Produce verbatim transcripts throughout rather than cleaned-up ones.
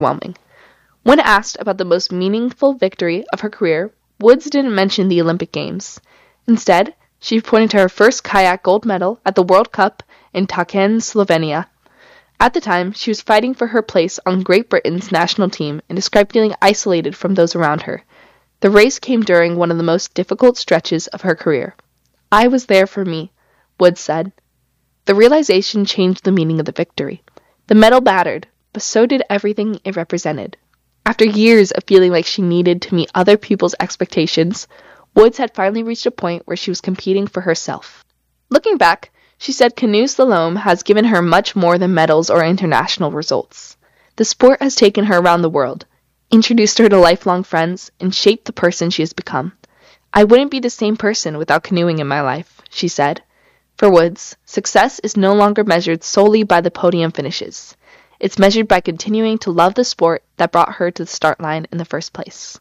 overwhelming. When asked about the most meaningful victory of her career, Woods didn't mention the Olympic Games. Instead, she pointed to her first kayak gold medal at the World Cup in Tachkent, Slovenia. At the time, she was fighting for her place on Great Britain's national team and described feeling isolated from those around her. The race came during one of the most difficult stretches of her career. "I was there for me," Woods said. The realization changed the meaning of the victory. The medal mattered, but so did everything it represented. After years of feeling like she needed to meet other people's expectations, Woods had finally reached a point where she was competing for herself. Looking back, she said canoe slalom has given her much more than medals or international results. The sport has taken her around the world, introduced her to lifelong friends, and shaped the person she has become. "I wouldn't be the same person without canoeing in my life," she said. For Woods, success is no longer measured solely by the podium finishes. It's measured by continuing to love the sport that brought her to the start line in the first place.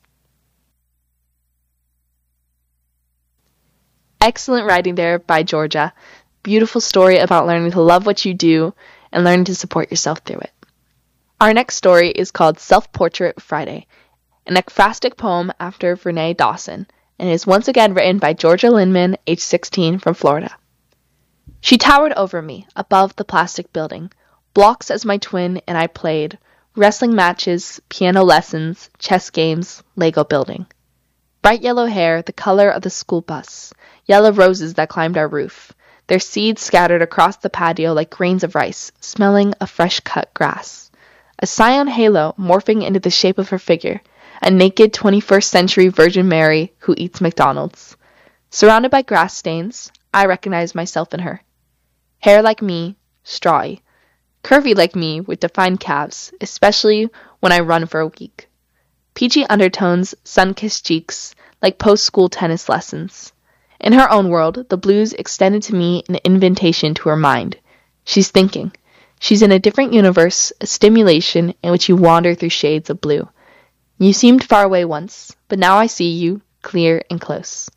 Excellent writing there by Georgia. Beautiful story about learning to love what you do and learning to support yourself through it. Our next story is called Self-Portrait Friday, an ekphrastic poem after Vernee Dawson, and is once again written by Georgia Lindman, age sixteen, from Florida. She towered over me, above the plastic building, blocks as my twin and I played, wrestling matches, piano lessons, chess games, Lego building. Bright yellow hair, the color of the school bus, yellow roses that climbed our roof, their seeds scattered across the patio like grains of rice, smelling of fresh-cut grass. A scion halo morphing into the shape of her figure, a naked twenty-first century Virgin Mary who eats McDonald's. Surrounded by grass stains, I recognized myself in her. Hair like me, strawy. Curvy like me with defined calves, especially when I run for a week. Peachy undertones, sun-kissed cheeks, like post-school tennis lessons. In her own world, the blues extended to me an invitation to her mind. She's thinking. She's in a different universe, a stimulation in which you wander through shades of blue. You seemed far away once, but now I see you, clear and close.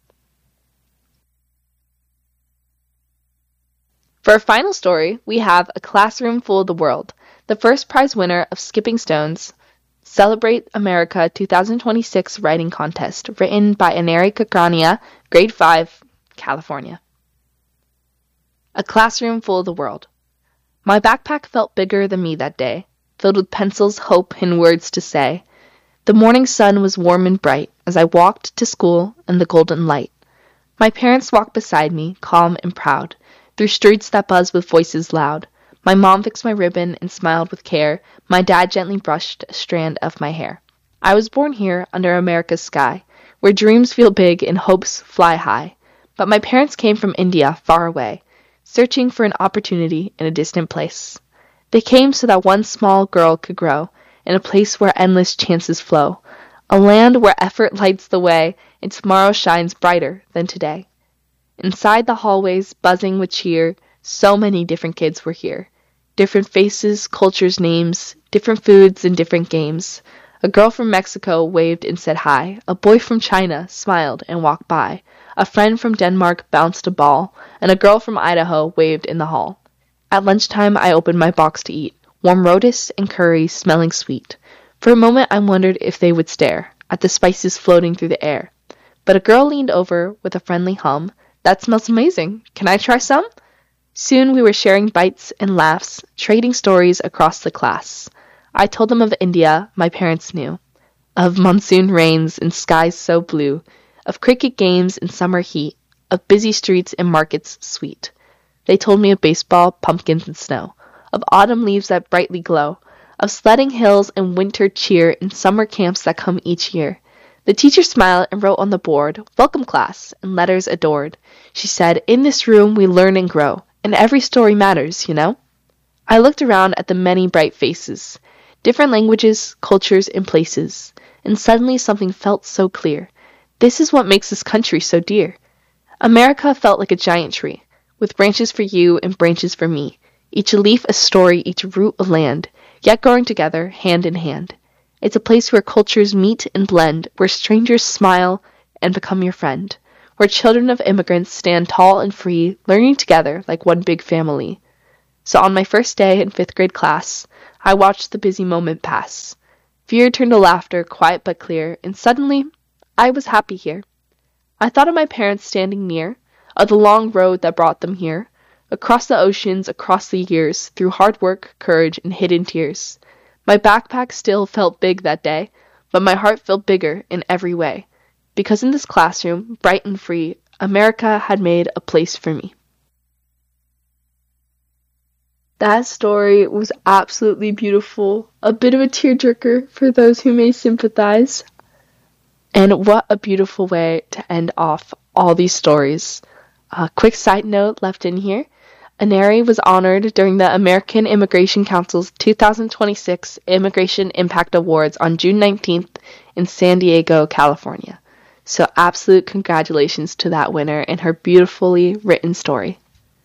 For our final story, we have A Classroom Full of the World, the first prize winner of Skipping Stones' Celebrate America twenty twenty-six Writing Contest, written by Aneri Kakrania, grade five, California. A Classroom Full of the World. My backpack felt bigger than me that day, filled with pencils, hope, and words to say. The morning sun was warm and bright as I walked to school in the golden light. My parents walked beside me, calm and proud, through streets that buzzed with voices loud. My mom fixed my ribbon and smiled with care. My dad gently brushed a strand of my hair. I was born here under America's sky, where dreams feel big and hopes fly high. But my parents came from India, far away, searching for an opportunity in a distant place. They came so that one small girl could grow in a place where endless chances flow, a land where effort lights the way and tomorrow shines brighter than today. Inside the hallways, buzzing with cheer, so many different kids were here. Different faces, cultures, names, different foods and different games. A girl from Mexico waved and said hi. A boy from China smiled and walked by. A friend from Denmark bounced a ball, and a girl from Idaho waved in the hall. At lunchtime, I opened my box to eat. Warm rotis and curry smelling sweet. For a moment, I wondered if they would stare at the spices floating through the air. But a girl leaned over with a friendly hum. "That smells amazing. Can I try some?" Soon we were sharing bites and laughs, trading stories across the class. I told them of India my parents knew, of monsoon rains and skies so blue, of cricket games in summer heat, of busy streets and markets sweet. They told me of baseball, pumpkins, and snow, of autumn leaves that brightly glow, of sledding hills and winter cheer and summer camps that come each year. The teacher smiled and wrote on the board, "Welcome class," in letters adored. She said, "In this room we learn and grow, and every story matters, you know?" I looked around at the many bright faces, different languages, cultures, and places, and suddenly something felt so clear. This is what makes this country so dear. America felt like a giant tree, with branches for you and branches for me, each leaf a story, each root a land, yet growing together, hand in hand. It's a place where cultures meet and blend, where strangers smile and become your friend, where children of immigrants stand tall and free, learning together like one big family. So on my first day in fifth grade class, I watched the busy moment pass. Fear turned to laughter, quiet but clear, and suddenly I was happy here. I thought of my parents standing near, of the long road that brought them here, across the oceans, across the years, through hard work, courage, and hidden tears. My backpack still felt big that day, but my heart felt bigger in every way, because in this classroom, bright and free, America had made a place for me. That story was absolutely beautiful, a bit of a tearjerker for those who may sympathize. And what a beautiful way to end off all these stories. A quick side note left in here. Aneri was honored during the American Immigration Council's two thousand twenty-six Immigration Impact Awards on June nineteenth in San Diego, California. So absolute congratulations to that winner and her beautifully written story.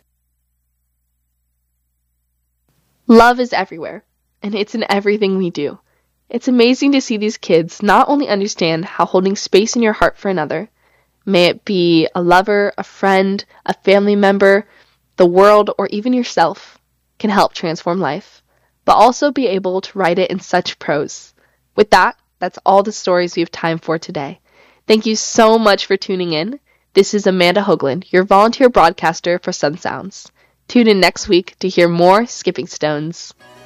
Love is everywhere, and it's in everything we do. It's amazing to see these kids not only understand how holding space in your heart for another, may it be a lover, a friend, a family member, the world, or even yourself, can help transform life, but also be able to write it in such prose. With that, that's all the stories we have time for today. Thank you so much for tuning in. This is Amanda Hoagland, your volunteer broadcaster for Sun Sounds. Tune in next week to hear more Skipping Stones.